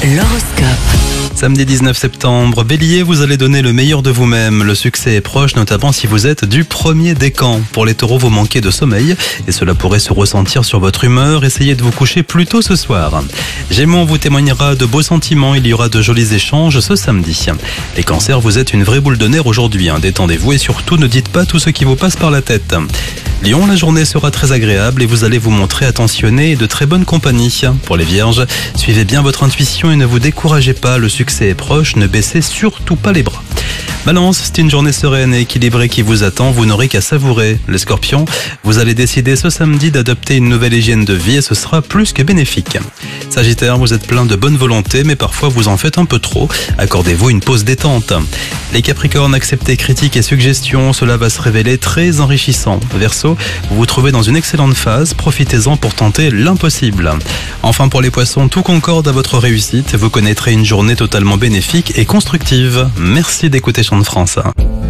L'horoscope. Samedi 19 septembre, Bélier, vous allez donner le meilleur de vous-même. Le succès est proche, notamment si vous êtes du premier décan. Pour les taureaux, vous manquez de sommeil et cela pourrait se ressentir sur votre humeur. Essayez de vous coucher plus tôt ce soir. Gémeaux, on vous témoignera de beaux sentiments. Il y aura de jolis échanges ce samedi. Les cancers, vous êtes une vraie boule de nerfs aujourd'hui. Détendez-vous et surtout ne dites pas tout ce qui vous passe par la tête. Lion, la journée sera très agréable et vous allez vous montrer attentionné et de très bonne compagnie. Pour les vierges, suivez bien votre intuition et ne vous découragez pas. Le succès est proche, ne baissez surtout pas les bras. Balance, c'est une journée sereine et équilibrée qui vous attend, vous n'aurez qu'à savourer. Les scorpions, vous allez décider ce samedi d'adopter une nouvelle hygiène de vie et ce sera plus que bénéfique. Sagittaire, vous êtes plein de bonne volonté mais parfois vous en faites un peu trop. Accordez-vous une pause détente. Les capricornes, acceptez critiques et suggestions, cela va se révéler très enrichissant. Verseau, vous vous trouvez dans une excellente phase, profitez-en pour tenter l'impossible. Enfin pour les poissons, tout concorde à votre réussite, vous connaîtrez une journée totalement bénéfique et constructive. Merci d'écouter Chant de France.